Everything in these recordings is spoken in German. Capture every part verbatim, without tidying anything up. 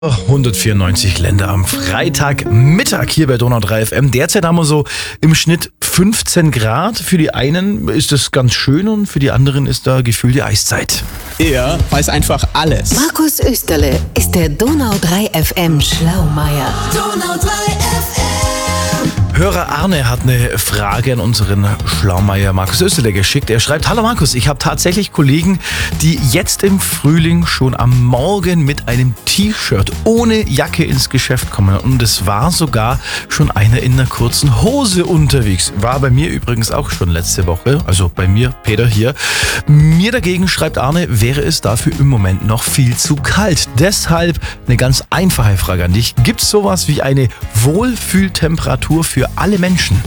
hundertvierundneunzig Länder am Freitagmittag hier bei Donau drei F M. Derzeit haben wir so im Schnitt fünfzehn Grad. Für die einen ist das ganz schön und für die anderen ist da gefühlt die Eiszeit. Er weiß einfach alles. Markus Österle ist der Donau drei F M Schlaumeier. Donau drei F M. Hörer Arne hat eine Frage an unseren Schlaumeier Markus Österle geschickt. Er schreibt: Hallo Markus, ich habe tatsächlich Kollegen, die jetzt im Frühling schon am Morgen mit einem T-Shirt ohne Jacke ins Geschäft kommen. Und es war sogar schon einer in einer kurzen Hose unterwegs. War bei mir übrigens auch schon letzte Woche. Also bei mir, Peter hier. Mir dagegen, schreibt Arne, wäre es dafür im Moment noch viel zu kalt. Deshalb eine ganz einfache Frage an dich. Gibt es sowas wie eine Wohlfühltemperatur für alle Menschen?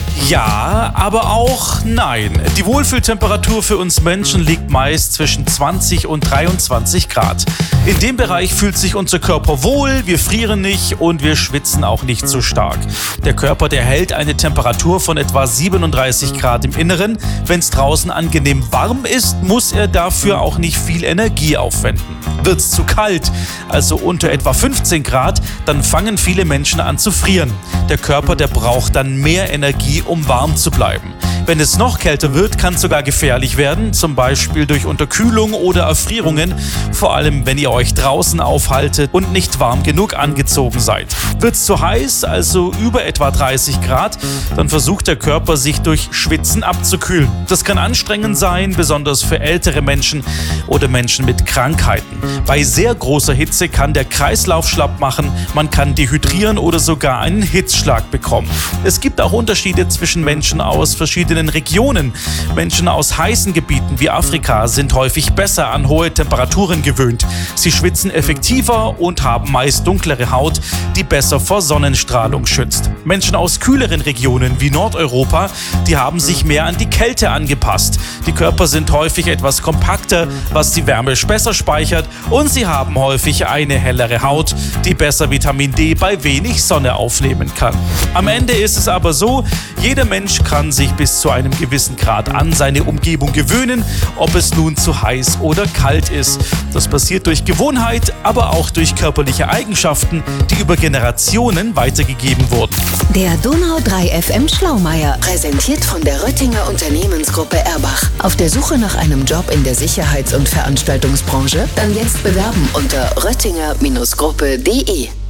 Ja, aber auch nein. Die Wohlfühltemperatur für uns Menschen liegt meist zwischen zwanzig und dreiundzwanzig Grad. In dem Bereich fühlt sich unser Körper wohl, wir frieren nicht und wir schwitzen auch nicht so stark. Der Körper, der hält eine Temperatur von etwa siebenunddreißig Grad im Inneren. Wenn es draußen angenehm warm ist, muss er dafür auch nicht viel Energie aufwenden. Wird es zu kalt, also unter etwa fünfzehn Grad, dann fangen viele Menschen an zu frieren. Der Körper, der braucht dann mehr Energie, um warm zu bleiben. Wenn es noch kälter wird, kann es sogar gefährlich werden, zum Beispiel durch Unterkühlung oder Erfrierungen, vor allem wenn ihr euch draußen aufhaltet und nicht warm genug angezogen seid. Wird es zu heiß, also über etwa dreißig Grad, dann versucht der Körper, sich durch Schwitzen abzukühlen. Das kann anstrengend sein, besonders für ältere Menschen oder Menschen mit Krankheiten. Bei sehr großer Hitze kann der Kreislauf schlapp machen, man kann dehydrieren oder sogar einen Hitzschlag bekommen. Es gibt auch Unterschiede zwischen Menschen aus verschiedenen Regionen. Menschen aus heißen Gebieten wie Afrika sind häufig besser an hohe Temperaturen gewöhnt. Sie schwitzen effektiver und haben meist dunklere Haut, die besser vor Sonnenstrahlung schützt. Menschen aus kühleren Regionen wie Nordeuropa, die haben sich mehr an die Kälte angepasst. Die Körper sind häufig etwas kompakter, was die Wärme besser speichert, und sie haben häufig eine hellere Haut, die besser Vitamin D bei wenig Sonne aufnehmen kann. Am Ende ist es aber so, jeder Mensch kann sich bis zu einem gewissen Grad an seine Umgebung gewöhnen, ob es nun zu heiß oder kalt ist. Das passiert durch Gewohnheit, aber auch durch körperliche Eigenschaften, die über Generationen weitergegeben wurden. Der Donau drei F M Schlaumeier, präsentiert von der Röttinger Unternehmensgruppe Erbach. Auf der Suche nach einem Job in der Sicherheits- und Veranstaltungsbranche? Dann jetzt bewerben unter röttinger Gruppe punkt de.